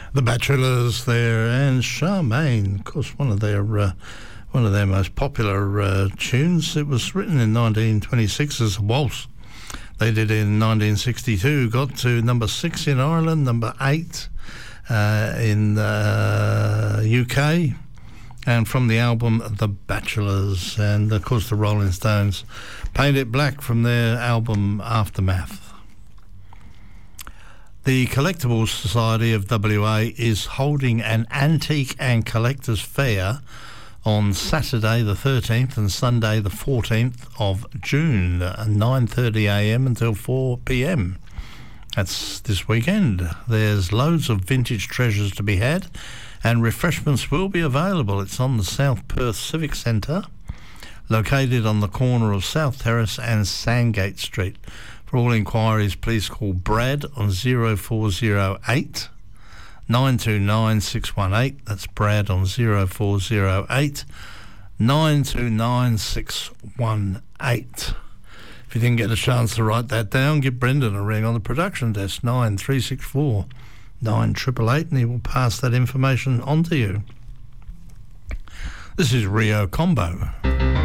The Bachelors there, and Charmaine, of course, one of their most popular tunes. It was written in 1926 as a waltz. They did it in 1962, got to number 6 in Ireland, number 8 in the UK, and from the album The Bachelors, and of course the Rolling Stones, Paint It Black from their album Aftermath. The Collectibles Society of WA is holding an antique and collectors fair on Saturday the 13th and Sunday the 14th of June, 9:30am until 4pm. That's this weekend. There's loads of vintage treasures to be had, and refreshments will be available. It's on the South Perth Civic Centre, located on the corner of South Terrace and Sandgate Street. For all inquiries, please call Brad on 0408 929 618. That's Brad on 0408 929 618. If you didn't get a chance to write that down, give Brendan a ring on the production desk, 9364 9888, and he will pass that information on to you. This is Rio Combo.